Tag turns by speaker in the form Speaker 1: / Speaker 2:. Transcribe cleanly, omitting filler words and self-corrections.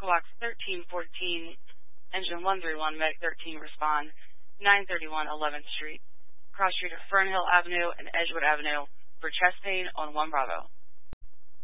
Speaker 1: Echo Box 1314, Engine 131, Medic 13, respond. 931 11th Street, cross street of Fernhill Avenue and Edgewood Avenue for chest pain on 1 Bravo.